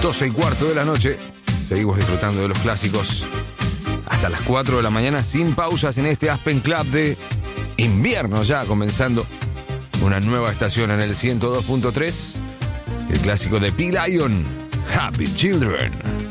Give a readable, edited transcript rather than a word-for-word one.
12:15 de la noche. Seguimos disfrutando de los clásicos hasta las 4 de la mañana sin pausas en este Aspen Club de invierno, ya comenzando una nueva estación en el 102.3. El clásico de P-Lion, Happy Children.